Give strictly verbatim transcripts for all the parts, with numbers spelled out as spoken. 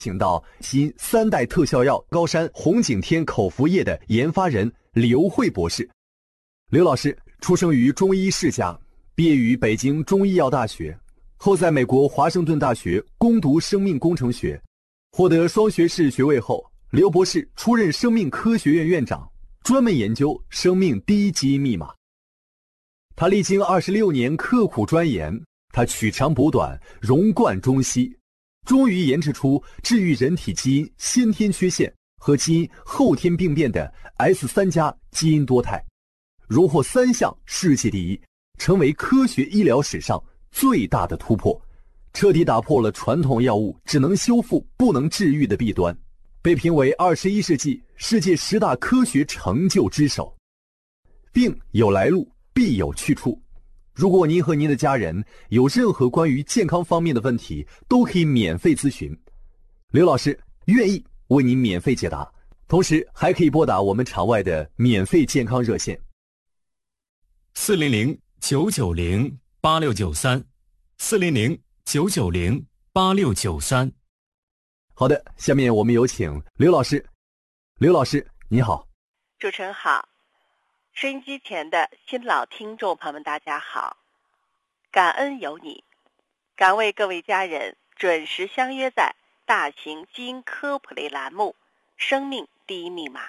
请到基因三代特效药高山红景天口服液的研发人刘慧博士。刘老师出生于中医世家，毕业于北京中医药大学，后在美国华盛顿大学攻读生命工程学，获得双学士学位后，刘博士出任生命科学院院长，专门研究生命第一基因密码。他历经二十六年刻苦钻研，他取长补短，融贯中西，终于研制出治愈人体基因先天缺陷和基因后天病变的 S 三 加基因多态，荣获三项世界第一，成为科学医疗史上最大的突破，彻底打破了传统药物只能修复不能治愈的弊端，被评为二十一世纪世界十大科学成就之首。病有来路，必有去处。如果您和您的家人有任何关于健康方面的问题，都可以免费咨询，刘老师愿意为您免费解答，同时还可以拨打我们场外的免费健康热线四零零九九零八六九三四零零九九零八六九三。 好的，下面我们有请刘老师。刘老师你好。 主持人好，收音机前的新老听众朋友们大家好，感恩有你，感为各位家人准时相约在大型基因科普类栏目生命第一密码。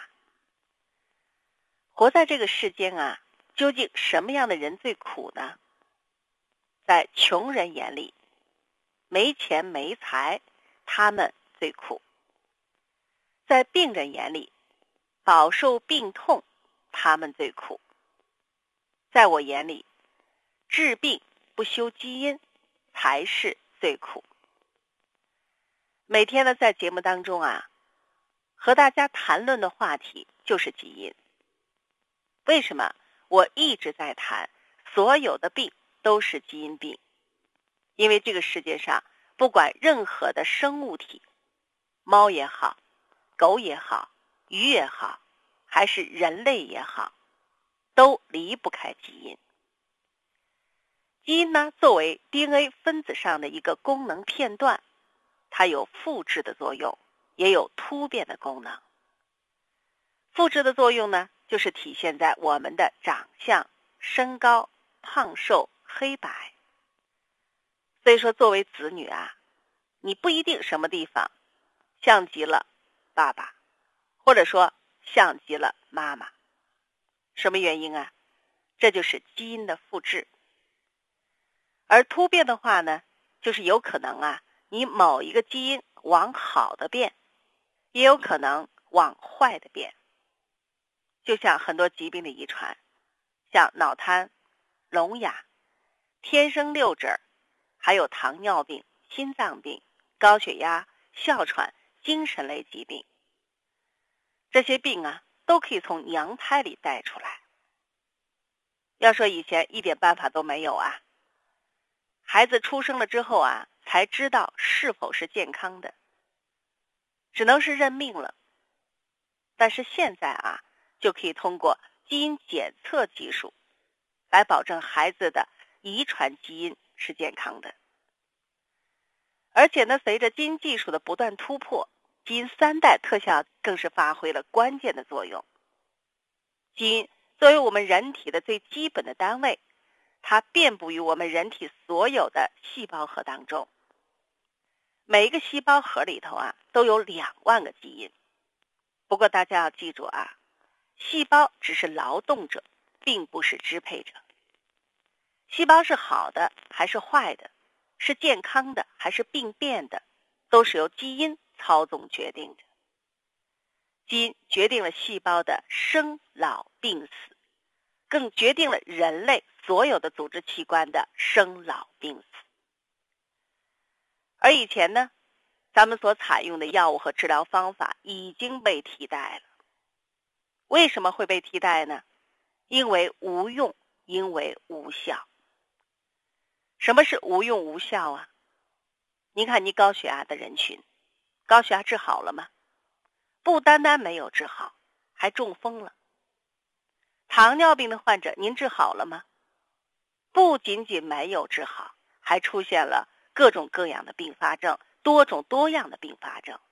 活在这个世间啊，究竟什么样的人最苦呢？在穷人眼里，没钱没财，他们最苦；在病人眼里，饱受病痛，他们最苦；在我眼里，治病不修基因才是最苦。每天呢，在节目当中啊，和大家谈论的话题就是基因。为什么我一直在谈所有的病都是基因病？因为这个世界上不管任何的生物体，猫也好，狗也好，鱼也好，还是人类也好，都离不开基因。基因呢，作为 D N A 分子上的一个功能片段，它有复制的作用，也有突变的功能。复制的作用呢，就是体现在我们的长相、身高、胖瘦、黑白。所以说，作为子女啊，你不一定什么地方像极了爸爸，或者说像极了妈妈。什么原因啊？这就是基因的复制。而突变的话呢，就是有可能啊，你某一个基因往好的变，也有可能往坏的变。就像很多疾病的遗传，像脑瘫、聋哑、天生六指，还有糖尿病、心脏病、高血压、哮喘、精神类疾病，这些病啊，都可以从娘胎里带出来。要说以前一点办法都没有啊，孩子出生了之后啊，才知道是否是健康的，只能是认命了。但是现在啊，就可以通过基因检测技术来保证孩子的遗传基因是健康的。而且呢，随着基因技术的不断突破，基因三代特效更是发挥了关键的作用。基因作为我们人体的最基本的单位，它遍布于我们人体所有的细胞核当中。每一个细胞核里头啊，都有两万个基因。不过大家要记住啊，细胞只是劳动者，并不是支配者。细胞是好的还是坏的，是健康的还是病变的，都是由基因操纵决定的。基因决定了细胞的生老病死，更决定了人类所有的组织器官的生老病死。而以前呢，咱们所采用的药物和治疗方法已经被替代了。为什么会被替代呢？因为无用，因为无效。什么是无用无效啊？你看，你高血压的人群，高血压治好了吗？不单单没有治好，还中风了。糖尿病的患者，您治好了吗？不仅仅没有治好，还出现了各种各样的并发症， 多种多样的并发症。